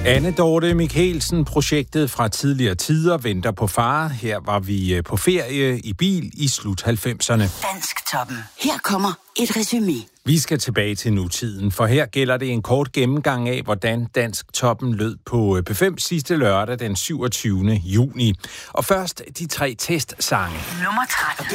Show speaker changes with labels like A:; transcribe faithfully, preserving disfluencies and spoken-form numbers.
A: Anne Dorte Michelsen, projektet fra tidligere tider, venter på far. Her var vi på ferie i bil i slut halvfemserne.
B: Dansktoppen. Her kommer et resumé.
A: Vi skal tilbage til nutiden, for her gælder det en kort gennemgang af, hvordan Dansktoppen lød på P fem sidste lørdag den syvogtyvende juni. Og først de tre testsange.
B: Nummer tretten.